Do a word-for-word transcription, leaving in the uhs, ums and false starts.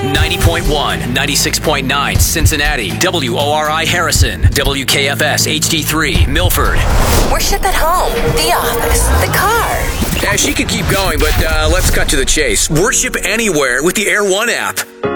ninety point one, ninety-six point nine Cincinnati, W O R I Harrison, W K F S H D three Milford. Worship at home, the office, the car. Yeah, she could keep going, but uh, let's cut to the chase. Worship anywhere with the Air One app.